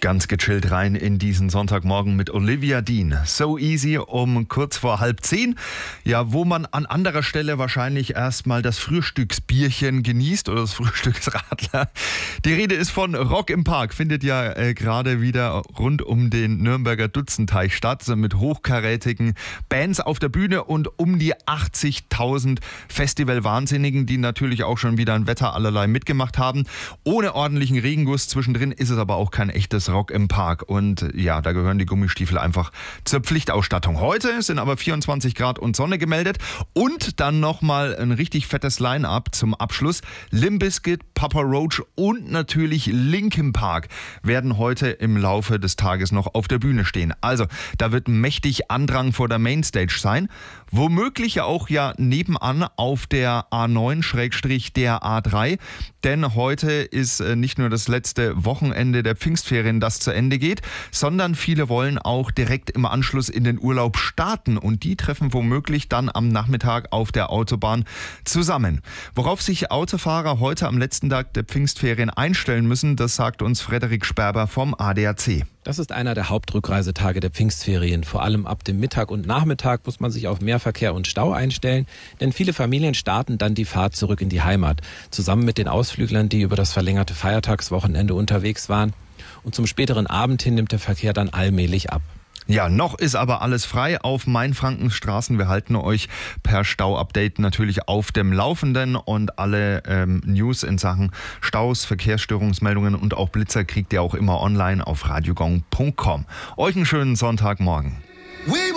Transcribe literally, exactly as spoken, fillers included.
Ganz gechillt rein in diesen Sonntagmorgen mit Olivia Dean. So easy um kurz vor halb zehn. Ja, wo man an anderer Stelle wahrscheinlich erstmal das Frühstücksbierchen genießt oder das Frühstücksradler. Die Rede ist von Rock im Park. Findet ja äh, gerade wieder rund um den Nürnberger Dutzendteich statt. Mit hochkarätigen Bands auf der Bühne und um die achtzigtausend Festival-Wahnsinnigen, die natürlich auch schon wieder ein Wetter allerlei mitgemacht haben. Ohne ordentlichen Regenguss zwischendrin ist es aber auch kein echtes Rock im Park. Und ja, da gehören die Gummistiefel einfach zur Pflichtausstattung. Heute sind aber vierundzwanzig Grad und Sonne gemeldet und dann nochmal ein richtig fettes Line-Up zum Abschluss. Limp Bizkit, Papa Roach und natürlich Linkin Park werden heute im Laufe des Tages noch auf der Bühne stehen. Also, da wird mächtig Andrang vor der Mainstage sein. Womöglich auch ja nebenan auf der A neun der A drei. Denn heute ist nicht nur das letzte Wochenende der Pfingstferien, das zu Ende geht, sondern viele wollen auch direkt im Anschluss in den Urlaub starten. Und die treffen womöglich dann am Nachmittag auf der Autobahn zusammen. Worauf sich Autofahrer heute am letzten Tag der Pfingstferien einstellen müssen, das sagt uns Frederik Sperber vom A D A C. Das ist einer der Hauptrückreisetage der Pfingstferien. Vor allem ab dem Mittag und Nachmittag muss man sich auf mehr Verkehr und Stau einstellen, denn viele Familien starten dann die Fahrt zurück in die Heimat, zusammen mit den Ausflüglern, die über das verlängerte Feiertagswochenende unterwegs waren. Und zum späteren Abend hin nimmt der Verkehr dann allmählich ab. Ja, noch ist aber alles frei auf Mainfrankens Straßen. Wir halten euch per Stau-Update natürlich auf dem Laufenden und alle ähm, News in Sachen Staus, Verkehrsstörungsmeldungen und auch Blitzer kriegt ihr auch immer online auf radiogong punkt com. Euch einen schönen Sonntagmorgen.